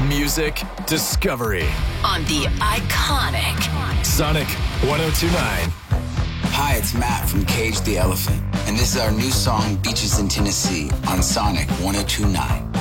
music, discovery. On the iconic Sonic 1029. Hi, it's Matt from Cage the Elephant, and this is our new song, Beaches in Tennessee, on Sonic 1029.